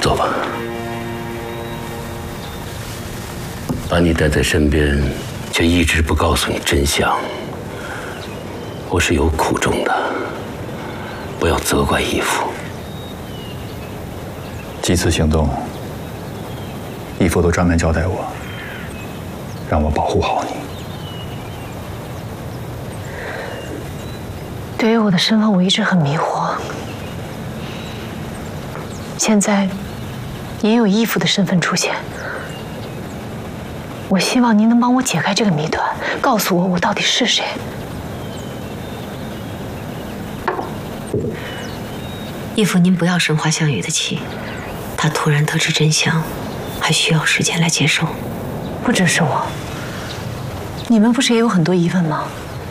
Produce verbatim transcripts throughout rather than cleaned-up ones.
坐吧。把你带在身边，却一直不告诉你真相，我是有苦衷的。不要责怪义父。 几次行动，义父都专门交代我，让我保护好你。 对于我的身份，我一直很迷惑。现在也有义父的身份出现，我希望您能帮我解开这个谜团，告诉我我到底是谁。 义父，您不要生花香雨的气，他突然得知真相，还需要时间来接受。 不只是我，你们不是也有很多疑问吗？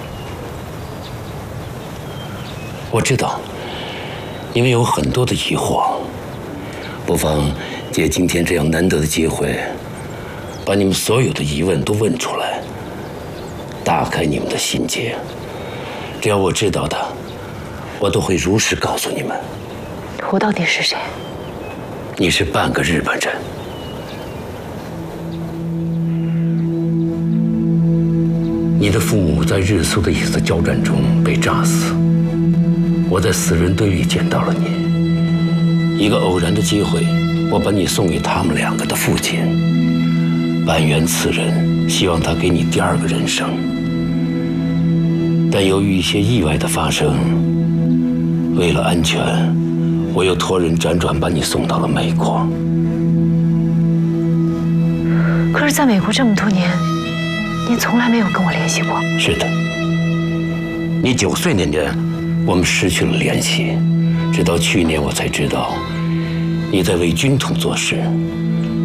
我知道，你们有很多的疑惑，不妨借今天这样难得的机会，把你们所有的疑问都问出来，打开你们的心结。只要我知道的，我都会如实告诉你们。 我到底是谁？ 你是半个日本人。你的父母在日苏的一次交战中被炸死，我在死人堆里捡到了你。一个偶然的机会，我把你送给他们两个的父亲，万缘此人，希望他给你第二个人生。但由于一些意外的发生，为了安全，我又托人辗转把你送到了美国。 可是，在美国这么多年，您从来没有跟我联系过。 是的，你九岁那年，我们失去了联系，直到去年我才知道，你在为军统做事。